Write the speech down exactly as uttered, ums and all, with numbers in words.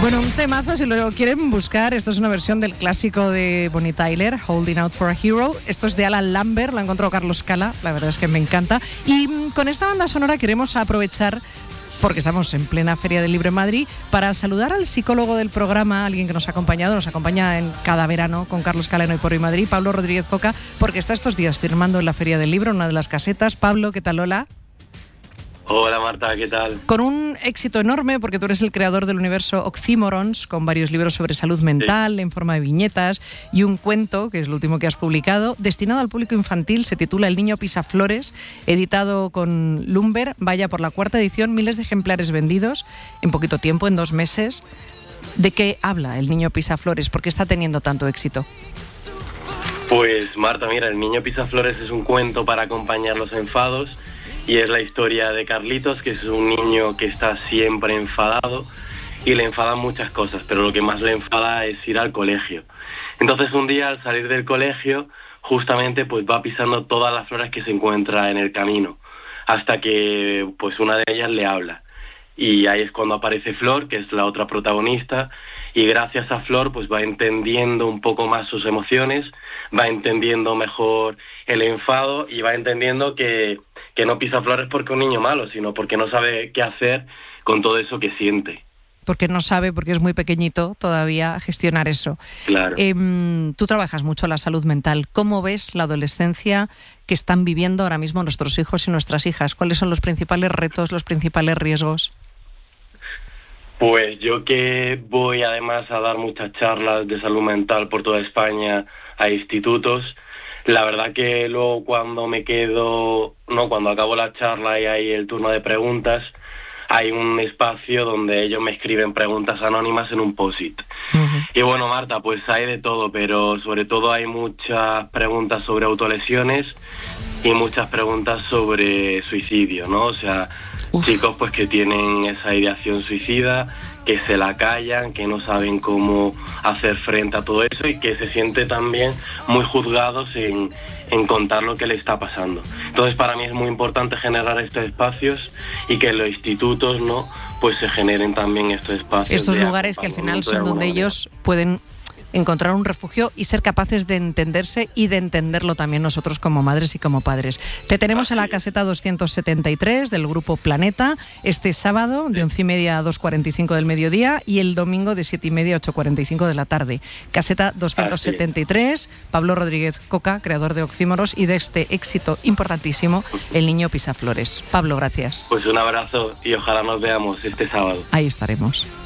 Bueno, un temazo, si lo quieren buscar, esto es una versión del clásico de Bonnie Tyler, Holding Out for a Hero. Esto es de Alan Lambert, lo ha encontrado Carlos Cala, la verdad es que me encanta. Y con esta banda sonora queremos aprovechar, porque estamos en plena Feria del Libro en Madrid, para saludar al psicólogo del programa, alguien que nos ha acompañado, nos acompaña en cada verano con Carlos Cala en Hoy por Hoy Madrid, Pablo Rodríguez Coca, porque está estos días firmando en la Feria del Libro, en una de las casetas. Pablo, ¿qué tal? Hola. Hola Marta, ¿qué tal? Con un éxito enorme, porque tú eres el creador del universo Oxymorons, con varios libros sobre salud mental, sí, en forma de viñetas, y un cuento, que es lo último que has publicado, destinado al público infantil, se titula El niño pisaflores, editado con Lumber, vaya por la cuarta edición, miles de ejemplares vendidos en poquito tiempo, en dos meses. ¿De qué habla El niño pisaflores? ¿Por qué está teniendo tanto éxito? Pues Marta, mira, El niño pisaflores es un cuento para acompañar los enfados. Y es la historia de Carlitos, que es un niño que está siempre enfadado y le enfadan muchas cosas, pero lo que más le enfada es ir al colegio. Entonces un día al salir del colegio, justamente pues va pisando todas las flores que se encuentra en el camino, hasta que pues una de ellas le habla. Y ahí es cuando aparece Flor, que es la otra protagonista, y gracias a Flor pues va entendiendo un poco más sus emociones, va entendiendo mejor el enfado y va entendiendo que, que no pisa flores porque es un niño malo, sino porque no sabe qué hacer con todo eso que siente. Porque no sabe, porque es muy pequeñito todavía, gestionar eso. Claro. Eh, tú trabajas mucho la salud mental. ¿Cómo ves la adolescencia que están viviendo ahora mismo nuestros hijos y nuestras hijas? ¿Cuáles son los principales retos, los principales riesgos? Pues yo que voy además a dar muchas charlas de salud mental por toda España a institutos, la verdad que luego cuando me quedo, no, cuando acabo la charla y hay el turno de preguntas, hay un espacio donde ellos me escriben preguntas anónimas en un post-it. Uh-huh. Y bueno, Marta, pues hay de todo, pero sobre todo hay muchas preguntas sobre autolesiones y muchas preguntas sobre suicidio, ¿no? O sea, Uf. chicos pues que tienen esa ideación suicida, que se la callan, que no saben cómo hacer frente a todo eso y que se sienten también muy juzgados en, en contar lo que le está pasando. Entonces para mí es muy importante generar estos espacios y que en los institutos, ¿no?, pues se generen también estos espacios. Estos lugares que al final son donde ellos pueden encontrar un refugio y ser capaces de entenderse y de entenderlo también nosotros como madres y como padres. Te tenemos en la caseta doscientos setenta y tres del Grupo Planeta este sábado de once y media a dos cuarenta y cinco del mediodía y el domingo de siete y media a ocho cuarenta y cinco de la tarde. Caseta doscientos setenta y tres, Pablo Rodríguez Coca, creador de Oxymorons y de este éxito importantísimo, El niño pisaflores. Pablo, gracias. Pues un abrazo y ojalá nos veamos este sábado. Ahí estaremos.